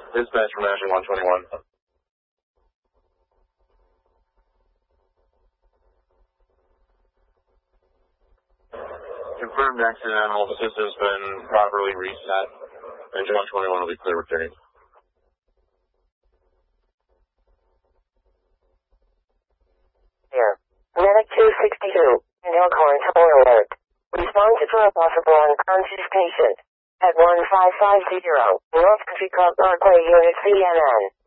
Dispatch from National 121. Confirmed accident animal system has been properly reset. Engine 121 will be clear returning. Here. Medic 262. Elkhorn Tower Alert. Respond to a possible unconscious patient. At 1550 North Country Club Parkway Unit CNN.